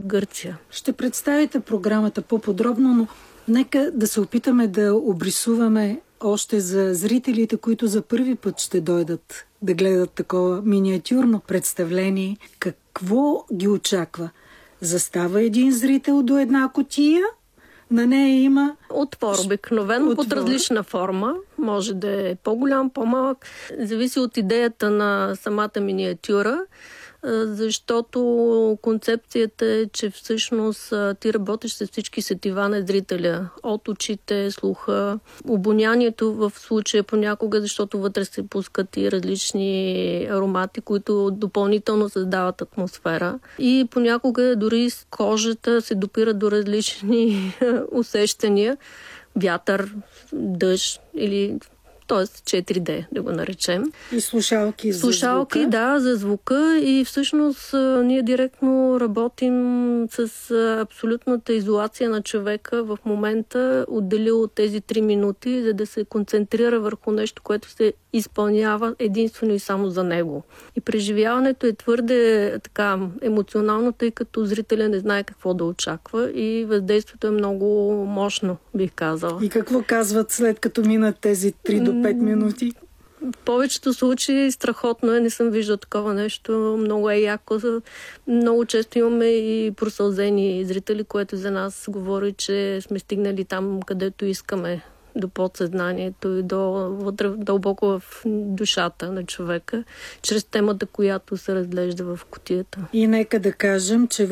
Гърция. Ще представите програмата по-подробно, но нека да се опитаме да обрисуваме още за зрителите, които за първи път ще дойдат да гледат такова миниатюрно представление. Какво ги очаква? Застава един зрител до една кутия, на нея има... Отвор обикновено, под различна форма. Може да е по-голям, по-малък. Зависи от идеята на самата миниатюра, защото концепцията е, че всъщност ти работиш с всички сетива на зрителя. От очите, слуха, обонянието в случая понякога, защото вътре се пускат и различни аромати, които допълнително създават атмосфера. И понякога дори с кожата се допира до различни усещания. Вятър, дъжд или... т.е. 4D, да го наречем. И слушалки за слушалки, звука. Да, за звука. И всъщност ние директно работим с абсолютната изолация на човека в момента, отделил от тези 3 минути, за да се концентрира върху нещо, което се изпълнява единствено и само за него. И преживяването е твърде така емоционално, тъй като зрителя не знае какво да очаква и въздействието е много мощно, бих казала. И какво казват след като минат тези 3 до 5 минути? В повечето случаи страхотно е, не съм виждала такова нещо, много е яко. Много често имаме и просълзени зрители, което за нас говори, че сме стигнали там, където искаме, до подсъзнанието и до вътре, дълбоко в душата на човека, чрез темата, която се разглежда в кутията. И нека да кажем, че